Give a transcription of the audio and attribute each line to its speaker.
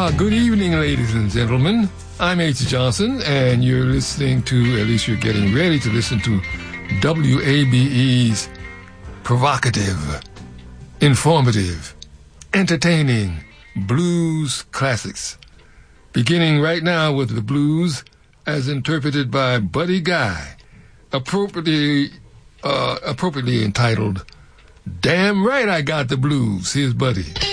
Speaker 1: Good evening, ladies and gentlemen. I'm H. Johnson, and you're listening to, at least you're getting ready to listen to, WABE's provocative, informative, entertaining blues classics. Beginning right now with the blues as interpreted by Buddy Guy, appropriately entitled, Damn Right I Got the Blues. Here's Buddy.